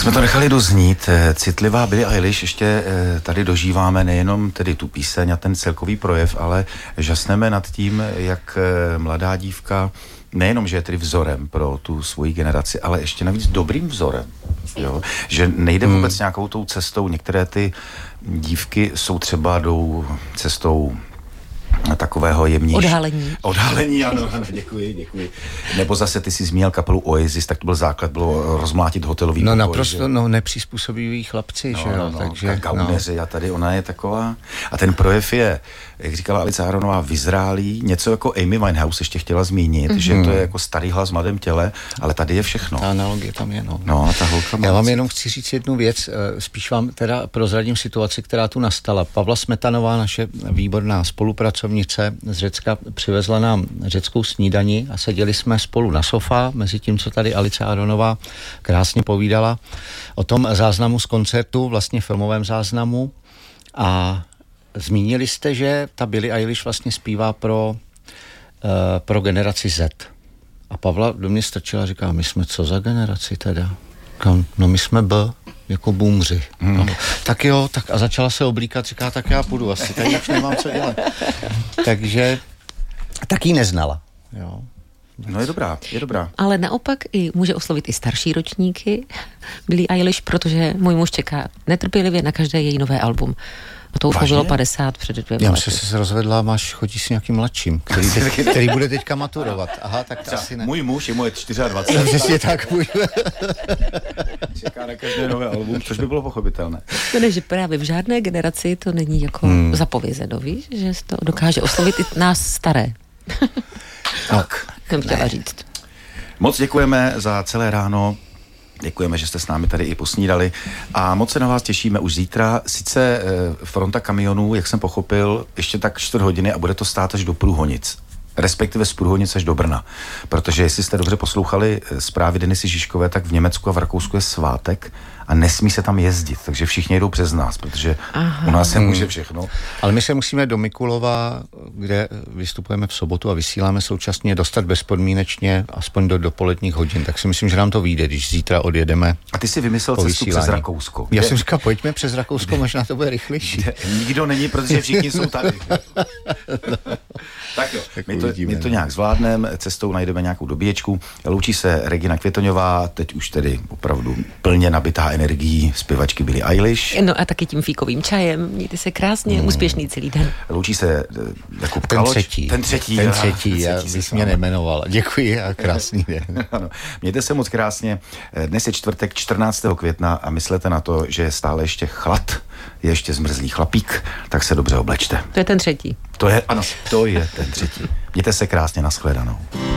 jsme to nechali doznít. Citlivá Billie Eilish, ještě tady dožíváme nejenom tedy tu píseň a ten celkový projev, ale žasneme nad tím, jak mladá dívka nejenom, že je tedy vzorem pro tu svoji generaci, ale ještě navíc dobrým vzorem. Jo? Že nejde vůbec nějakou tou cestou. Některé ty dívky jsou třeba jdou cestou takového jemnější. Odhalení, ano, děkuji. Nebo zase ty si zmínil kapelu Oasis, tak to byl základ, bylo rozmlátit hotelový pokoj. Naprosto nepřizpůsobiví chlapci, že jo, takže... Gauneři a tady ona je taková. A ten projev je, jak říkala Alice Aronová, vyzrálý, něco jako Amy Winehouse ještě chtěla zmínit, že to je jako starý hlas v mladém těle, ale tady je všechno. Ta analogie tam je, No, ta holka má... Já vám jenom chci říct jednu věc, spíš vám teda prozradím situaci, která tu nastala. Pavla Smetanová, naše výborná spolupracovnice z Řecka, přivezla nám řeckou snídani a seděli jsme spolu na sofa, mezi tím, co tady Alice Aronová krásně povídala o tom záznamu z koncertu, vlastně filmovém záznamu, a zmínili jste, že ta Billie Eilish vlastně zpívá pro generaci Z. A Pavla do mě strčila a říká, my jsme co za generaci teda? No my jsme B, jako boomři. No, tak jo, tak a začala se oblíkat, říká, tak já půjdu, asi tady už nemám co dělat. Takže tak jí neznala. Jo. No je dobrá. Ale naopak může oslovit i starší ročníky Billie Eilish, protože můj muž čeká netrpělivě na každé její nové album. A to už mu bylo 50 před 2 lety. Já myslím, že se rozvedla, chodí s nějakým mladším, který bude teďka maturovat. Aha, tak asi ne. Můj muž je moje 24. Přesně tak. Čeká na každé nové album, což by bylo pochopitelné. Ne, že právě v žádné generaci to není jako zapovězeno, víš? Že to dokáže oslovit i nás staré. Tak. Jsem chtěla říct. Moc děkujeme za celé ráno. Děkujeme, že jste s námi tady i posnídali a moc se na vás těšíme už zítra. Sice fronta kamionů, jak jsem pochopil, ještě tak 4 hodiny a bude to stát až do Průhonic. Respektive z Průhonic až do Brna. Protože jestli jste dobře poslouchali zprávy Denisy Žižkové, tak v Německu a v Rakousku je svátek a nesmí se tam jezdit, takže všichni jedou přes nás, protože u nás se může všechno. Ale my se musíme do Mikulova, kde vystupujeme v sobotu a vysíláme současně, dostat bezpodmínečně aspoň do dopoledních hodin, tak si myslím, že nám to vyjde, když zítra odjedeme. A ty si vymyslel cestu přes Rakousko. Já jsem říkal, pojďme přes Rakousko, možná to bude rychlejší. Nikdo není, protože všichni jsou tady. Tak jo, my to nějak zvládneme, cestou najdeme nějakou dobíječku. Loučí se Regina Květoňová, teď už tedy opravdu plně nabitá energií zpěvačky Billie Eilish. No a taky tím fíkovým čajem. Mějte se krásně, úspěšný celý den. Loučí se Jakub Kaloč. Ten třetí, já bych mě nejmenoval. Děkuji a krásný den. Ano, mějte se moc krásně. Dnes je čtvrtek 14. května a myslete na to, že je stále ještě chlad, je ještě zmrzlý chlapík, tak se dobře oblečte. To je ten třetí. To je ten třetí. Mějte se krásně, nashledanou.